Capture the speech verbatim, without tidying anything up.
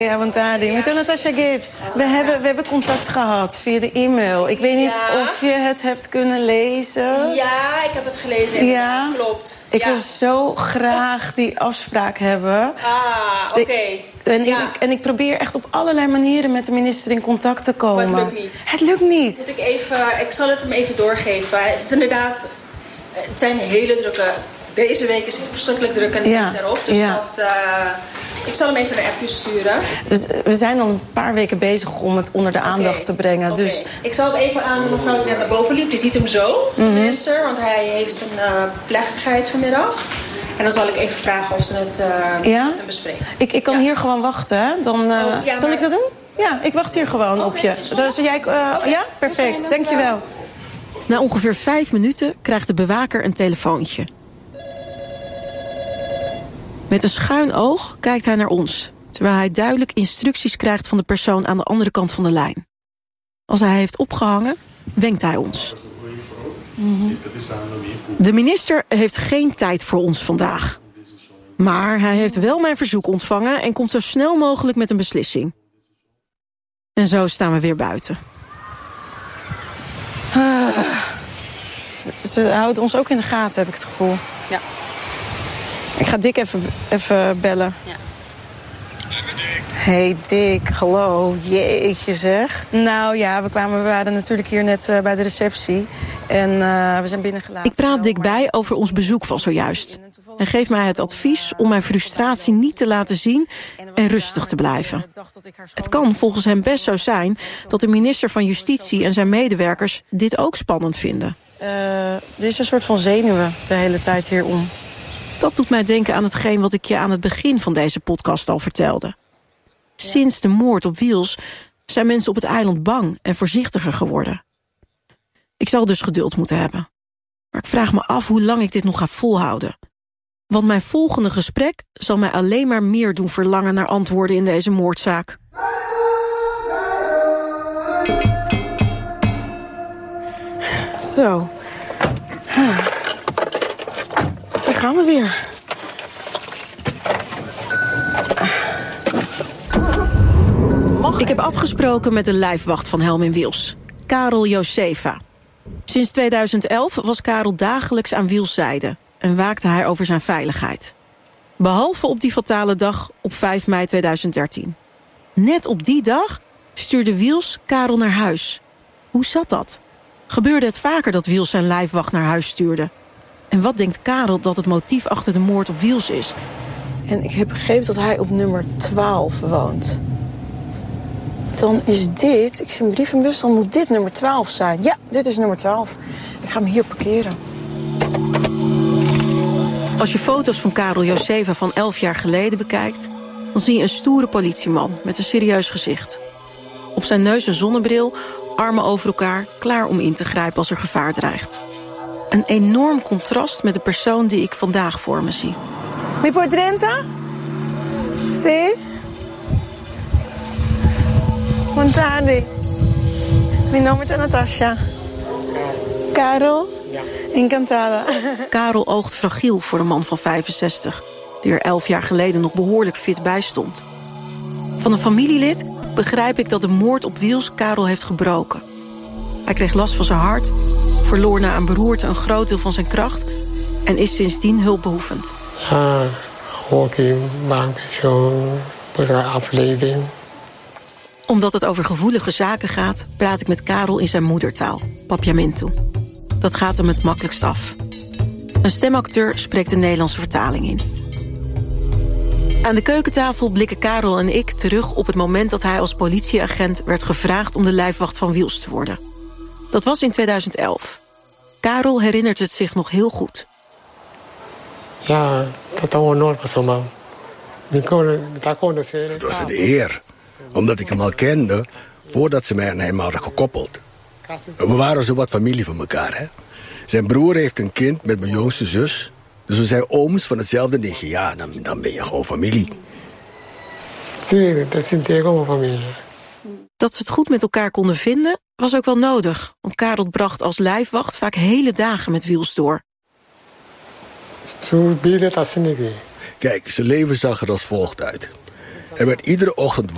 Ja, want daar ding. Met Natasha Gibbs. We hebben, we hebben contact gehad via de e-mail. Ik weet niet ja. of je het hebt kunnen lezen. Ja, ik heb het gelezen. Ja, dat klopt. Ik ja. wil zo graag die afspraak hebben. Ah, oké. Okay. En, ja. ik, en ik probeer echt op allerlei manieren met de minister in contact te komen. Maar het lukt niet. Het lukt niet. Moet ik, even, ik zal het hem even doorgeven. Het is inderdaad... Het zijn hele drukke... Deze week is het verschrikkelijk druk en ja. daarop. Dus ja. dat... Uh, ik zal hem even een appje sturen. Dus we zijn al een paar weken bezig om het onder de aandacht okay. te brengen. Okay. Dus... Ik zal het even aan mevrouw die net naar boven liep. Die ziet hem zo, de mm-hmm. minister. Want hij heeft een uh, plechtigheid vanmiddag. En dan zal ik even vragen of ze het uh, ja? met hem bespreken. Ik, ik kan ja. hier gewoon wachten. Hè? Dan, uh, oh, ja, zal maar... ik dat doen? Ja, ik wacht hier gewoon okay, op je. Dus jij, uh, okay. Ja, perfect. Dank je wel. Na ongeveer vijf minuten krijgt de bewaker een telefoontje. Met een schuin oog kijkt hij naar ons, terwijl hij duidelijk instructies krijgt van de persoon aan de andere kant van de lijn. Als hij heeft opgehangen, wenkt hij ons. Mm-hmm. De minister heeft geen tijd voor ons vandaag. Maar hij heeft wel mijn verzoek ontvangen en komt zo snel mogelijk met een beslissing. En zo staan we weer buiten. Uh, ze houden ons ook in de gaten, heb ik het gevoel. Ja. Ik ga Dick even, even bellen. Ja. Hey Dick, hallo. Jeetje zeg. Nou ja, we, kwamen, we waren natuurlijk hier net uh, bij de receptie. En uh, we zijn binnengelaten. Ik praat Dick bij over ons bezoek van zojuist. En geef mij het advies om mijn frustratie niet te laten zien en rustig te blijven. Het kan volgens hem best zo zijn dat de minister van Justitie en zijn medewerkers dit ook spannend vinden. Uh, er is een soort van zenuwen de hele tijd hierom. Dat doet mij denken aan hetgeen wat ik je aan het begin van deze podcast al vertelde. Sinds de moord op Wiels zijn mensen op het eiland bang en voorzichtiger geworden. Ik zal dus geduld moeten hebben. Maar ik vraag me af hoe lang ik dit nog ga volhouden. Want mijn volgende gesprek zal mij alleen maar meer doen verlangen naar antwoorden in deze moordzaak. Zo. Huh. Daar gaan we weer. Ik heb afgesproken met de lijfwacht van Helm en Wiels, Karel Josefa. Sinds tweeduizend elf was Karel dagelijks aan Wiels zijde en waakte hij over zijn veiligheid. Behalve op die fatale dag op vijf mei tweeduizend dertien. Net op die dag stuurde Wiels Karel naar huis. Hoe zat dat? Gebeurde het vaker dat Wiels zijn lijfwacht naar huis stuurde? En wat denkt Karel dat het motief achter de moord op Wiels is? En ik heb begrepen dat hij op nummer twaalf woont. Dan is dit, ik zie een brievenbus, dan moet dit nummer twaalf zijn. Ja, dit is nummer twaalf. Ik ga hem hier parkeren. Als je foto's van Karel Josefa van elf jaar geleden bekijkt, dan zie je een stoere politieman met een serieus gezicht. Op zijn neus een zonnebril, armen over elkaar, klaar om in te grijpen als er gevaar dreigt. Een enorm contrast met de persoon die ik vandaag voor me zie. Mi puoi trenta? Sì? Buon tardi. Mi nome è Natasha. Karel? Ja. Encantada. Karel oogt fragiel voor een man van vijfenzestig... die er elf jaar geleden nog behoorlijk fit bij stond. Van een familielid begrijp ik dat de moord op Wiels Karel heeft gebroken. Hij kreeg last van zijn hart, verloor na een beroerte een groot deel van zijn kracht en is sindsdien hulpbehoevend. Ja, ook in bankpensioen, afleiding. Omdat het over gevoelige zaken gaat, praat ik met Karel in zijn moedertaal, Papiamento. Dat gaat hem het makkelijkst af. Een stemacteur spreekt de Nederlandse vertaling in. Aan de keukentafel blikken Karel en ik terug op het moment dat hij als politieagent werd gevraagd om de lijfwacht van Wiels te worden. Dat was in tweeduizend elf. Karel herinnert het zich nog heel goed. Ja, dat was nooit zo. Het was een eer, omdat ik hem al kende voordat ze mij aan hem hadden gekoppeld. We waren zo wat familie van elkaar, hè. Zijn broer heeft een kind met mijn jongste zus. Dus we zijn ooms van hetzelfde nichtje. Ja, dan, dan ben je gewoon familie. Sí, dat is een familie. Dat ze het goed met elkaar konden vinden, was ook wel nodig. Want Karel bracht als lijfwacht vaak hele dagen met Wiels door. Kijk, zijn leven zag er als volgt uit. Hij werd iedere ochtend